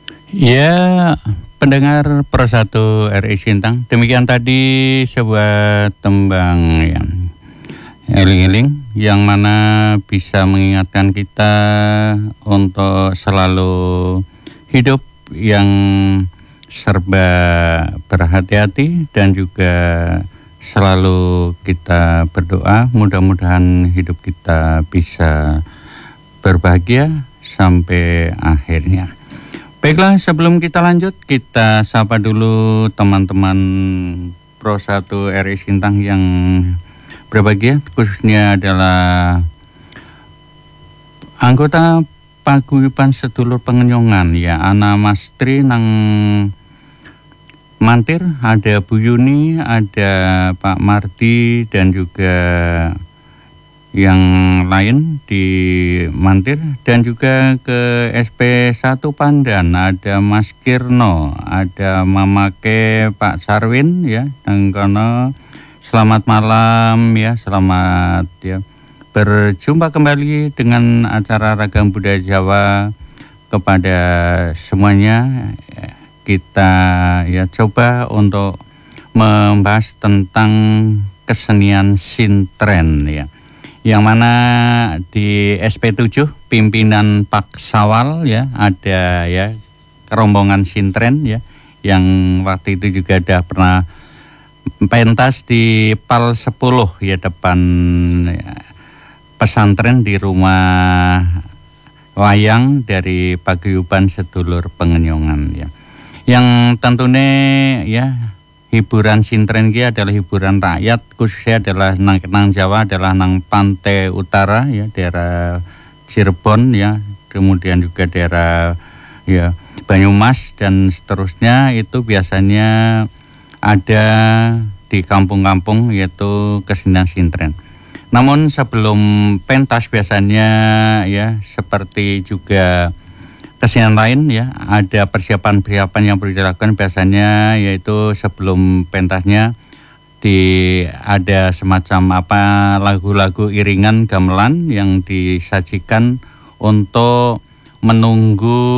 Ya, pendengar Pro 1 RI Sintang, demikian tadi sebuah tembang yang eling-eling yang mana bisa mengingatkan kita untuk selalu hidup yang serba berhati-hati dan juga selalu kita berdoa mudah-mudahan hidup kita bisa berbahagia sampai akhirnya. Baiklah, sebelum kita lanjut, kita sapa dulu teman-teman Pro 1 RI Sintang yang berbahagia, khususnya adalah anggota Paguyuban Sedulur Pengenyongan, ya, Ana Mastri nang Mantir, ada Bu Yuni, ada Pak Mardi, dan juga yang lain di Mantir, dan juga ke SP1 Pandan ada Mas Kirno, ada Mamake Pak Sarwin, ya, dan kono selamat malam, ya, selamat, ya, berjumpa kembali dengan acara Ragam Budaya Jawa. Kepada semuanya, kita ya coba untuk membahas tentang kesenian sintren, ya, yang mana di SP7 pimpinan Pak Sawal, ya, ada, ya, rombongan sintren, ya, yang waktu itu juga ada pernah pentas di PAL 10, ya, depan, ya, pesantren di rumah wayang dari Paguyuban Sedulur Pengenyongan, ya, yang tentunya, ya, hiburan sintren ini adalah hiburan rakyat, khususnya adalah nang Jawa, adalah nang pantai utara, ya, daerah Cirebon, ya, kemudian juga daerah, ya, Banyumas dan seterusnya. Itu biasanya ada di kampung-kampung, yaitu kesenian sintren. Namun sebelum pentas biasanya, ya, seperti juga kesenian lain, ya, ada persiapan-persiapan yang perlu dilakukan biasanya, yaitu sebelum pentasnya ada semacam lagu-lagu iringan gamelan yang disajikan untuk menunggu